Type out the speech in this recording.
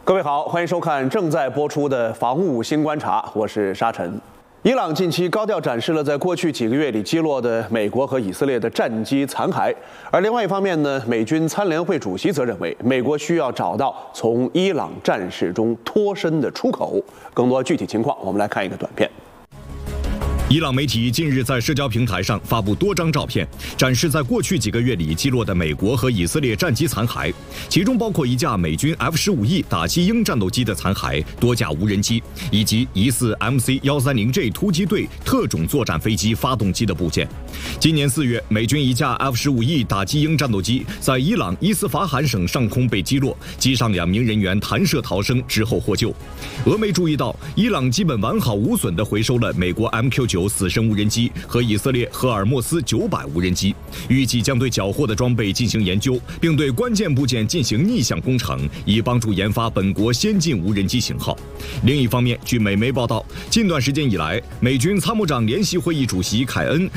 各位好，欢迎收看正在播出的《防务新观察》，我是沙尘。伊朗近期高调展示了在过去几个月里击落的美国和以色列的战机残骸，而另外一方面呢，美军参联会主席则认为，美国需要找到从伊朗战事中脱身的出口。更多具体情况，我们来看一个短片。 伊朗媒体近日在社交平台上发布多张照片，展示在过去几个月里击落的美国和以色列战机残骸，其中包括一架美军 F-15E 打击鹰战斗机的残骸、多架无人机，以及疑似 MC-130J 突击队特种作战飞机发动机的部件。今年4月，美军一架 F-15E 打击鹰战斗机在伊朗伊斯法罕省上空被击落，机上2名人员弹射逃生之后获救。俄媒注意到，伊朗基本完好无损地回收了美国 MQ-9死神无人机和以色列赫尔墨斯900无人机，预计将对缴获的装备进行研究，并对关键部件进行逆向工程，以帮助研发本国先进无人机型号。另一方面，据美媒报道，近段时间以来，美军参谋长联席会议主席凯恩